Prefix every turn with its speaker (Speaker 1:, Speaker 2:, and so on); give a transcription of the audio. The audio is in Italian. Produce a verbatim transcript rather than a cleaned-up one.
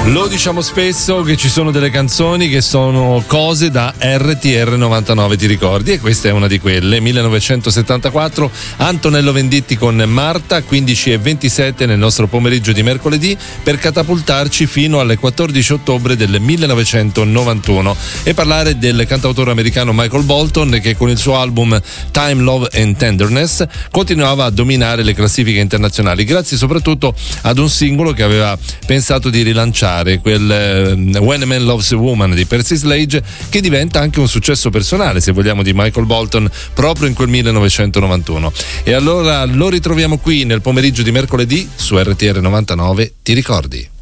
Speaker 1: Lo diciamo spesso che ci sono delle canzoni che sono cose da R T R novantanove, ti ricordi? E questa è una di quelle. millenovecentosettantaquattro, Antonello Venditti con Marta, quindici e ventisette nel nostro pomeriggio di mercoledì, per catapultarci fino alle quattordici ottobre del millenovecentonovantuno e parlare del cantautore americano Michael Bolton, che con il suo album Time, Love and Tenderness continuava a dominare le classifiche internazionali, grazie soprattutto ad un singolo che aveva pensato di rilanciare, quel uh, When a Man Loves a Woman di Percy Sledge, che diventa anche un successo personale, se vogliamo, di Michael Bolton proprio in quel millenovecentonovantuno. E allora lo ritroviamo qui nel pomeriggio di mercoledì su R T R novantanove, ti ricordi?